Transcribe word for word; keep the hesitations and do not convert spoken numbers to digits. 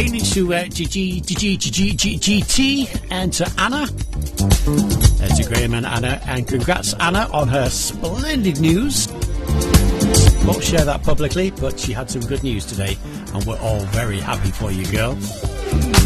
evening to uh, G G, G G, G G, G T and to Anna. Uh, to Graham and Anna. And congrats, Anna, on her splendid news. Won't share that publicly, but she had some good news today, and we're all very happy for you, girl.